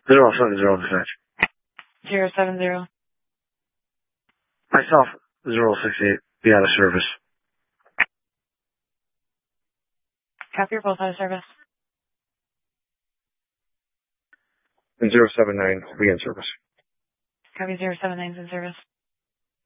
070 dispatch. 070. Myself, 068, be out of service. Copy, you're both out of service. And 079, be in service. Copy, 079's in service.